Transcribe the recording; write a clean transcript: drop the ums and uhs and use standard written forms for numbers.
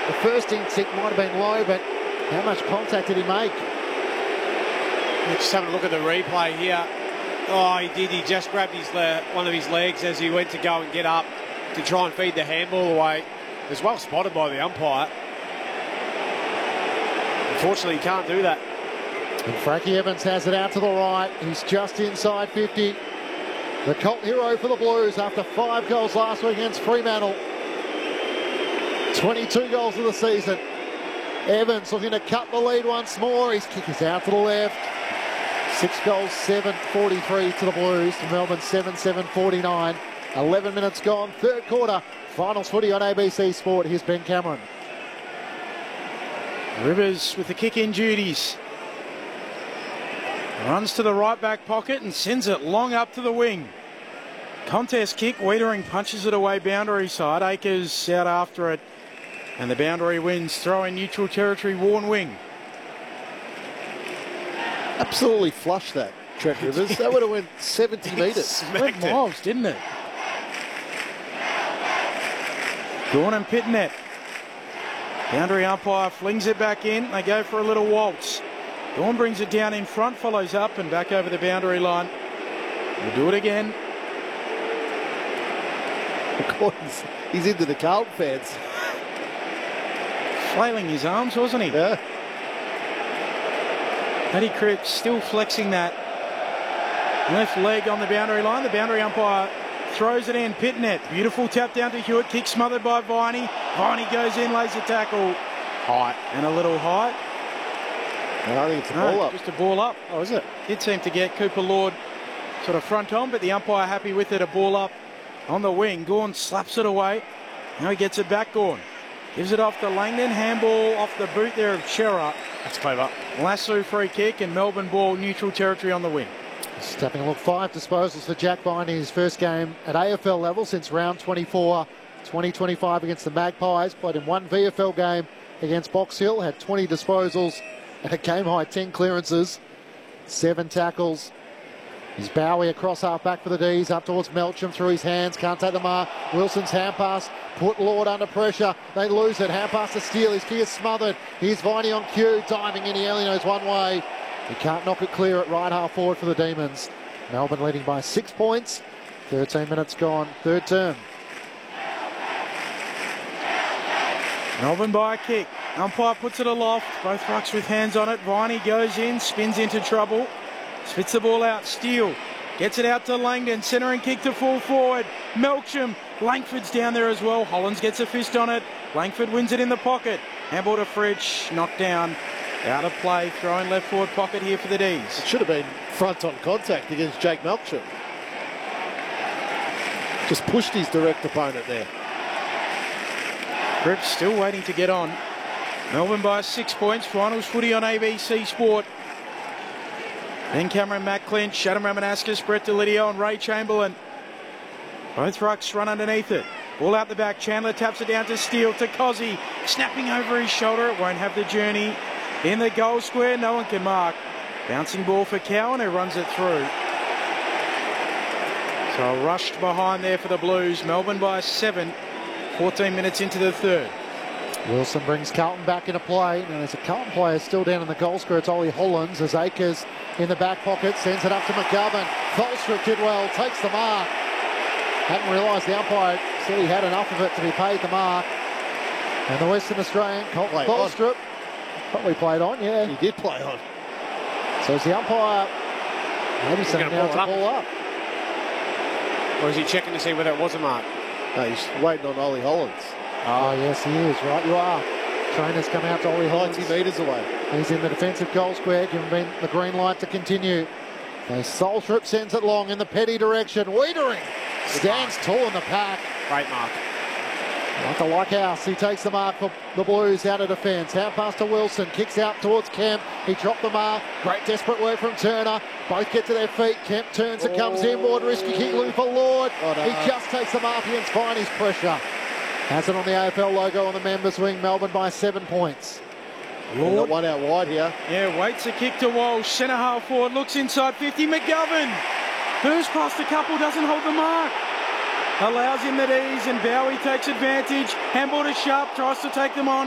The first instinct might have been low, but how much contact did he make? Just having a look at the replay here. Oh, he did. He just grabbed his one of his legs as he went to go and get up to try and feed the handball away. It was well spotted by the umpire. Unfortunately, he can't do that. And Frankie Evans has it out to the right. He's just inside 50. The cult hero for the Blues after 5 goals last week against Fremantle. 22 goals of the season. Evans looking to cut the lead once more. His kick is out to the left. 6 goals, 7-43 to the Blues. To Melbourne, 7-7-49. 11 minutes gone, third quarter. Finals footy on ABC Sport. Here's Ben Cameron. Rivers with the kick-in duties. Runs to the right back pocket and sends it long up to the wing. Contest kick, Wiedering punches it away boundary side. Akers out after it. And the boundary wins, throwing neutral territory, Warren wing. Absolutely flushed that, Trent Rivers. That would have went 70 metres. Went miles, didn't it? Gawn and Pitnet. Boundary umpire flings it back in. They go for a little waltz. Gawn brings it down in front, follows up and back over the boundary line. We'll do it again. He's into the Carlton fans. Flailing his arms, wasn't he? Yeah. Paddy Cripps still flexing that left leg on the boundary line. The boundary umpire throws it in. Pitnet, beautiful tap down to Hewitt. Kick smothered by Viney. Viney goes in, lays a tackle. High and a little high. No, I think it's a ball up. Just a ball up. Oh, is it? Did seem to get Cooper Lord sort of front on, but the umpire happy with it. A ball up on the wing. Gawn slaps it away. Now he gets it back, Gawn. Gives it off to Langdon. Handball off the boot there of Chera. That's clever. Lasso free kick and Melbourne ball, neutral territory on the wing. Stepping a look, 5 disposals for Jack Viney in his first game at AFL level since round 24, 2025 against the Magpies. Played in 1 VFL game against Box Hill, had 20 disposals and a game high 10 clearances, 7 tackles. He's Bowie across half back for the D's, up towards Melcham through his hands, can't take the mark. Wilson's hand pass, put Lord under pressure, they lose it, hand pass to Steele, his kick is smothered. Here's Viney on cue, diving in, he only knows one way. He can't knock it clear at right half forward for the Demons. Melbourne leading by 6 points, 13 minutes gone, third term. Melbourne by a kick. Umpire puts it aloft, both rucks with hands on it. Viney goes in, spins into trouble. Spits the ball out, Steele gets it out to Langdon, centering kick to full forward. Melcham, Langford's down there as well. Hollands gets a fist on it. Langford wins it in the pocket. Handball to Fridge, knocked down, out of play, throwing left forward pocket here for the D's. It should have been front on contact against Jake Melcham. Just pushed his direct opponent there. Cripps still waiting to get on. Melbourne by 6 points, finals footy on ABC Sport. Ben Cameron, Matt Clinch, Adam Ramanaskas, Brett Delidio and Ray Chamberlain. Both rucks run underneath it. Ball out the back, Chandler taps it down to Steele, to Cozzy, snapping over his shoulder. It won't have the journey in the goal square, no one can mark. Bouncing ball for Cowan, who runs it through. So rushed behind there for the Blues. Melbourne by 7, 14 minutes into the third. Wilson brings Carlton back into play. Now there's a Carlton player still down in the goal square. It's Ollie Hollands as Akers in the back pocket sends it up to McGovern. Tholstrup did well, takes the mark. Hadn't realised the umpire said he had enough of it to be paid the mark. And the Western Australian, Tholstrup, probably played on, yeah. He did play on. So is the umpire maybe saying now to ball up? Or is he checking to see whether it was a mark? No, he's waiting on Ollie Hollands. Oh, yes, he is, right, you are. Trainers come out to Ollie Hollands. 90 metres away. He's in the defensive goal square, giving Ben the green light to continue. Tholstrup sends it long in the Petty direction. Wiedering stands tall in the pack. Great mark. Michael Lighthouse, he takes the mark for the Blues out of defence. Hand pass to Wilson, kicks out towards Kemp. He dropped the mark. Great desperate work from Turner. Both get to their feet. Kemp turns and comes in. More risky kick for Lord. He just takes the mark against Viney's pressure. Has it on the AFL logo on the members wing. Melbourne by 7 points. Lord. One out wide here. Yeah, waits a kick to Walsh. Centre half forward, looks inside 50. McGovern, who's passed a couple, doesn't hold the mark. Allows him the D's and Bowie takes advantage. Handball to Sharp, tries to take them on.